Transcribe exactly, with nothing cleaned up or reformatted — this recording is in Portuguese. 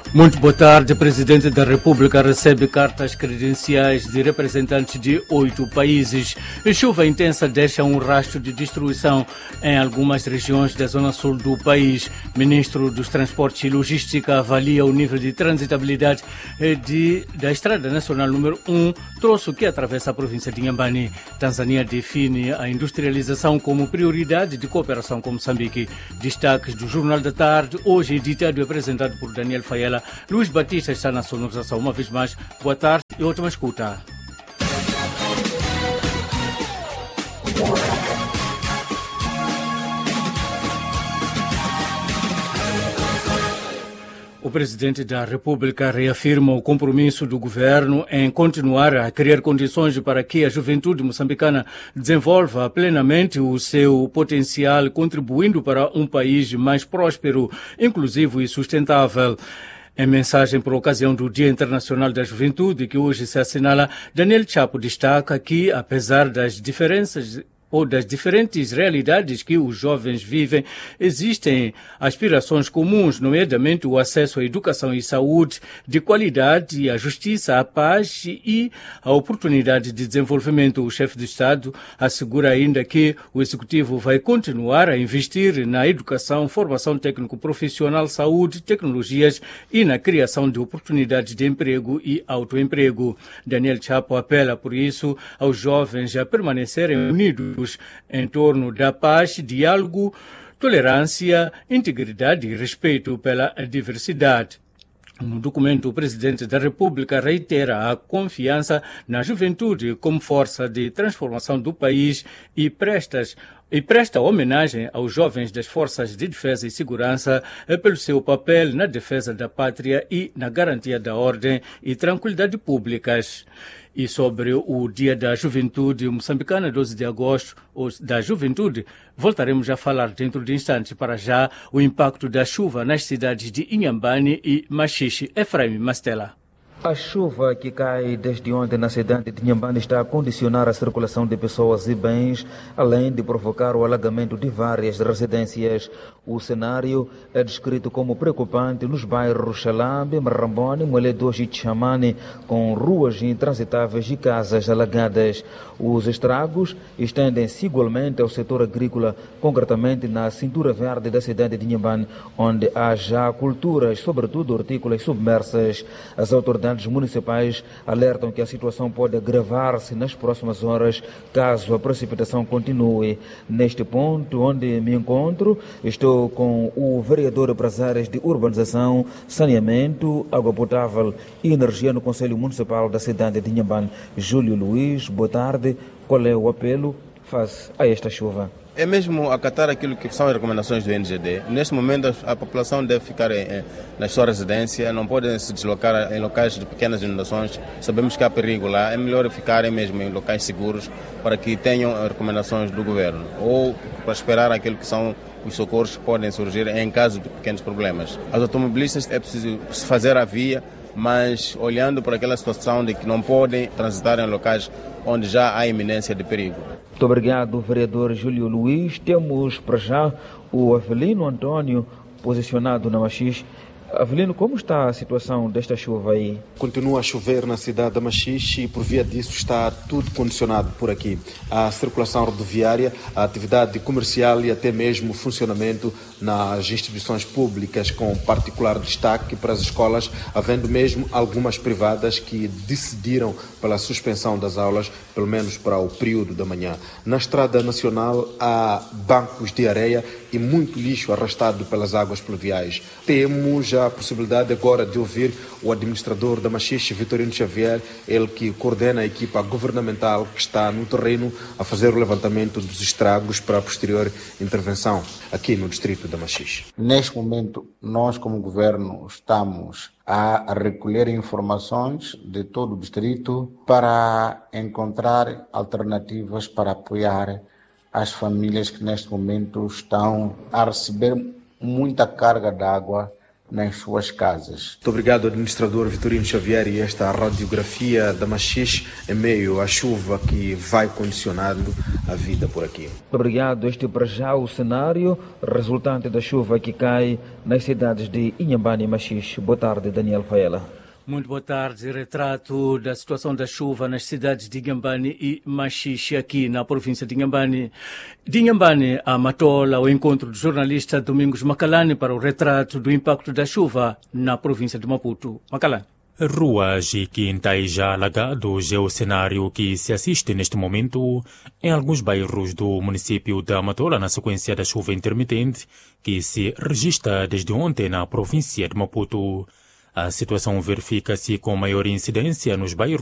Muito boa tarde. O Presidente da República recebe cartas credenciais de representantes de oito países. A chuva intensa deixa um rastro de destruição em algumas regiões da zona sul do país. Ministro dos Transportes e Logística avalia o nível de transitabilidade de, da Estrada Nacional número um, troço que atravessa a província de Inhambane. Tanzânia define a industrialização como prioridade de cooperação com Moçambique. Destaques do Jornal da Tarde, hoje editado e apresentado por Daniel Faiela. Luís Batista está na sonorização. Uma vez mais, boa tarde e ótima escuta. O Presidente da República reafirma o compromisso do governo em continuar a criar condições para que a juventude moçambicana desenvolva plenamente o seu potencial, contribuindo para um país mais próspero, inclusivo e sustentável. Em mensagem por ocasião do Dia Internacional da Juventude, que hoje se assinala, Daniel Chapo destaca que, apesar das diferenças ou das diferentes realidades que os jovens vivem, existem aspirações comuns, nomeadamente o acesso à educação e saúde de qualidade, à justiça, à paz e à oportunidade de desenvolvimento. O chefe de Estado assegura ainda que o Executivo vai continuar a investir na educação, formação técnico-profissional, saúde, tecnologias e na criação de oportunidades de emprego e autoemprego. Daniel Chapo apela, por isso, aos jovens a permanecerem unidos em torno da paz, diálogo, tolerância, integridade e respeito pela diversidade. No documento, o Presidente da República reitera a confiança na juventude como força de transformação do país e presta, e presta homenagem aos jovens das Forças de Defesa e Segurança pelo seu papel na defesa da pátria e na garantia da ordem e tranquilidade públicas. E sobre o Dia da Juventude Moçambicana, doze de agosto, da Juventude, voltaremos a falar dentro de instantes. Para já, o impacto da chuva nas cidades de Inhambane e Machixe. Efraim Mastela. A chuva que cai desde ontem na cidade de Inhambane está a condicionar a circulação de pessoas e bens, além de provocar o alagamento de várias residências. O cenário é descrito como preocupante nos bairros Xalambe, Marrambone, Moledoji e Chamane, com ruas intransitáveis e casas alagadas. Os estragos estendem-se igualmente ao setor agrícola, concretamente na cintura verde da cidade de Inhambane, onde há já culturas, sobretudo hortícolas, submersas. As autoridades municipais alertam que a situação pode agravar-se nas próximas horas caso a precipitação continue. Neste ponto onde me encontro, estou com o vereador para as áreas de urbanização, saneamento, água potável e energia no Conselho Municipal da cidade de Inhambane. Júlio Luiz, boa tarde. Qual é o apelo face a esta chuva? É mesmo acatar aquilo que são as recomendações do N G D. Neste momento, a população deve ficar em, na sua residência, não podem se deslocar em locais de pequenas inundações. Sabemos que há perigo lá, é melhor ficarem mesmo em locais seguros para que tenham as recomendações do governo ou para esperar aquilo que são os socorros que podem surgir em caso de pequenos problemas. Aos automobilistas é preciso fazer a via, mas olhando para aquela situação de que não podem transitar em locais onde já há iminência de perigo. Muito obrigado, vereador Júlio Luiz. Temos para já o Avelino Antônio posicionado na Machixe. Avelino, como está a situação desta chuva aí? Continua a chover na cidade da Machixe e por via disso está tudo condicionado por aqui. A circulação rodoviária, a atividade comercial e até mesmo o funcionamento nas instituições públicas, com particular destaque para as escolas, havendo mesmo algumas privadas que decidiram pela suspensão das aulas, pelo menos para o período da manhã. Na Estrada Nacional há bancos de areia e muito lixo arrastado pelas águas pluviais. Temos a possibilidade agora de ouvir o administrador da Machixe, Vitorino Xavier, ele que coordena a equipa governamental que está no terreno a fazer o levantamento dos estragos para a posterior intervenção aqui no distrito da Machixe. Neste momento, nós como governo estamos a recolher informações de todo o distrito para encontrar alternativas para apoiar as famílias que neste momento estão a receber muita carga de água nas suas casas. Muito obrigado, administrador Vitorino Xavier, e esta radiografia da Machixe em meio à chuva que vai condicionando a vida por aqui. Obrigado. Este é para já o cenário resultante da chuva que cai nas cidades de Inhambane e Machixe. Boa tarde, Daniel Faela. Muito boa tarde. Retrato da situação da chuva nas cidades de Inhambane e Machixe, aqui na província de Inhambane. De Inhambane a Matola, o encontro do jornalista Domingos Macalane para o retrato do impacto da chuva na província de Maputo. Macalane. Ruas e quintais já alagados é o cenário que se assiste neste momento em alguns bairros do município de Matola, na sequência da chuva intermitente que se registra desde ontem na província de Maputo. A situação verifica-se com maior incidência nos bairros